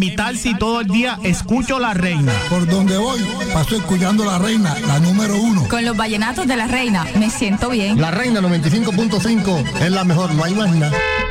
mi taxi todo el día escucho La Reina. Por donde voy, paso escuchando La Reina, la número 1. Con los vallenatos de La Reina, me siento bien. La Reina 95.5 es la mejor, no hay más nada.